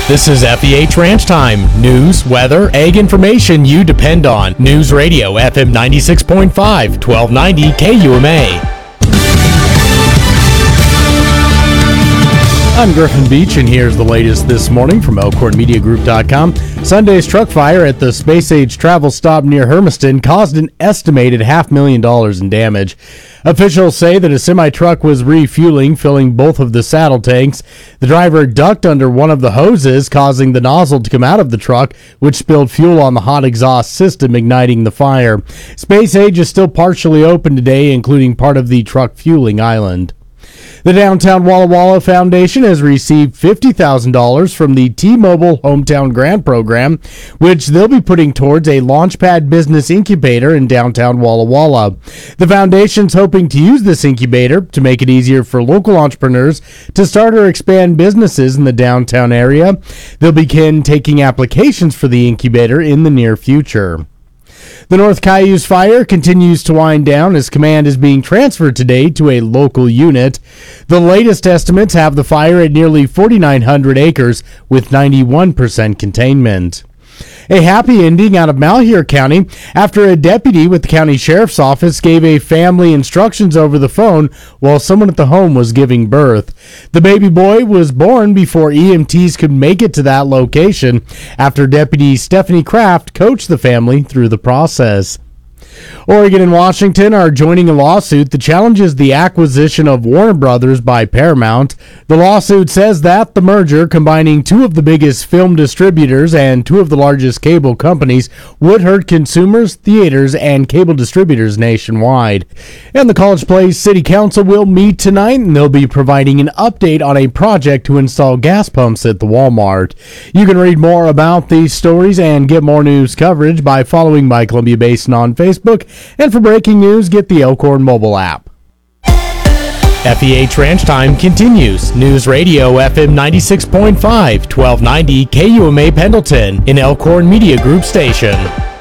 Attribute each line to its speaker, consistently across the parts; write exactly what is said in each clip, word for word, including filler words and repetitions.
Speaker 1: This is F E H Ranch Time. News, weather, ag information you depend on. News Radio, F M ninety-six point five, twelve ninety K U M A. I'm Griffin Beach, and here's the latest this morning from Elkhorn Media Group dot com. Sunday's truck fire at the Space Age travel stop near Hermiston caused an estimated half million dollars in damage. Officials say that a semi-truck was refueling, filling both of the saddle tanks. The driver ducked under one of the hoses, causing the nozzle to come out of the truck, which spilled fuel on the hot exhaust system, igniting the fire. Space Age is still partially open today, including part of the truck fueling island. The Downtown Walla Walla Foundation has received fifty thousand dollars from the T-Mobile Hometown Grant Program, which they'll be putting towards a Launchpad business incubator in downtown Walla Walla. The foundation's hoping to use this incubator to make it easier for local entrepreneurs to start or expand businesses in the downtown area. They'll begin taking applications for the incubator in the near future. The North Cayuse fire continues to wind down as command is being transferred today to a local unit. The latest estimates have the fire at nearly forty-nine hundred acres with ninety-one percent containment. A happy ending out of Malheur County after a deputy with the county sheriff's office gave a family instructions over the phone while someone at the home was giving birth. The baby boy was born before E M Ts could make it to that location after Deputy Stephanie Kraft coached the family through the process. Oregon and Washington are joining a lawsuit that challenges the acquisition of Warner Brothers by Paramount. The lawsuit says that the merger, combining two of the biggest film distributors and two of the largest cable companies, would hurt consumers, theaters, and cable distributors nationwide. And the College Place City Council will meet tonight, and they'll be providing an update on a project to install gas pumps at the Walmart. You can read more about these stories and get more news coverage by following My Columbia Basin on Facebook. And for breaking news, get the Elkhorn mobile app. F E H Ranch Time continues. News Radio F M ninety-six point five, twelve ninety K U M A Pendleton, an Elkhorn Media Group station.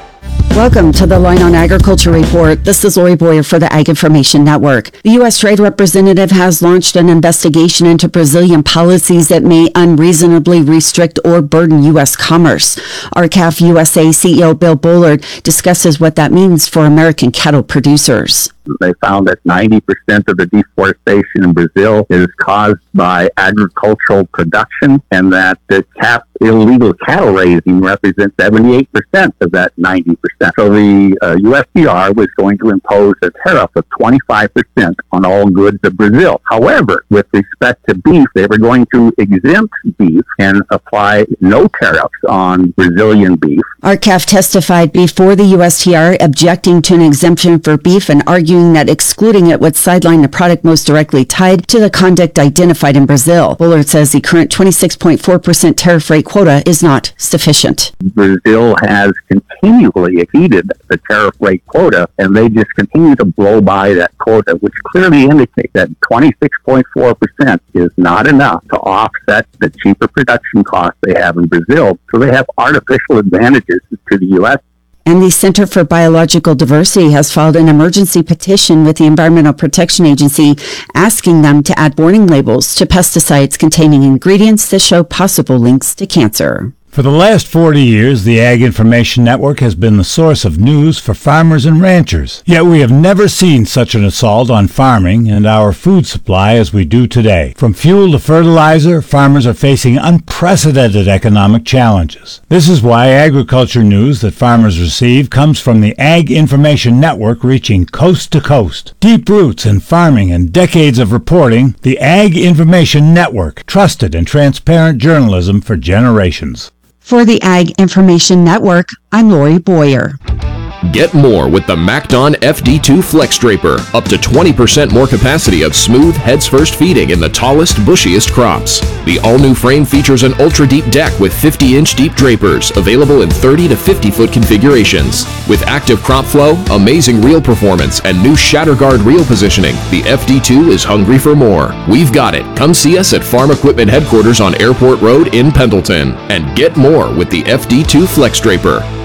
Speaker 2: Welcome to the Line on Agriculture Report. This is Lori Boyer for the Ag Information Network. The U S Trade Representative has launched an investigation into Brazilian policies that may unreasonably restrict or burden U S commerce. R C A F U S A C E O Bill Bullard discusses what that means for American cattle producers.
Speaker 3: They found that ninety percent of the deforestation in Brazil is caused by agricultural production, and that the cap illegal cattle raising represents seventy-eight percent of that ninety percent. So the uh, U S T R was going to impose a tariff of twenty-five percent on all goods of Brazil. However, with respect to beef, they were going to exempt beef and apply no tariffs on Brazilian beef.
Speaker 2: R C A F testified before the U S T R, objecting to an exemption for beef and arguing that excluding it would sideline the product most directly tied to the conduct identified in Brazil. Bullard says the current twenty-six point four percent tariff rate quota is not sufficient.
Speaker 3: Brazil has continually exceeded the tariff rate quota, and they just continue to blow by that quota, which clearly indicates that twenty-six point four percent is not enough to offset the cheaper production costs they have in Brazil, so they have artificial advantages to the U S.
Speaker 2: And the Center for Biological Diversity has filed an emergency petition with the Environmental Protection Agency asking them to add warning labels to pesticides containing ingredients that show possible links to cancer.
Speaker 4: For the last forty years, the Ag Information Network has been the source of news for farmers and ranchers. Yet we have never seen such an assault on farming and our food supply as we do today. From fuel to fertilizer, farmers are facing unprecedented economic challenges. This is why agriculture news that farmers receive comes from the Ag Information Network, reaching coast to coast. Deep roots in farming and decades of reporting, the Ag Information Network, trusted and transparent journalism for generations.
Speaker 2: For the Ag Information Network, I'm Lori Boyer.
Speaker 5: Get more with the MacDon F D two Flex Draper. Up to twenty percent more capacity of smooth, heads-first feeding in the tallest, bushiest crops. The all-new frame features an ultra-deep deck with fifty inch deep drapers, available in thirty to fifty foot configurations. With active crop flow, amazing reel performance, and new shatter guard reel positioning, the F D two is hungry for more. We've got it. Come see us at Farm Equipment Headquarters on Airport Road in Pendleton, and get more with the F D two Flex Draper.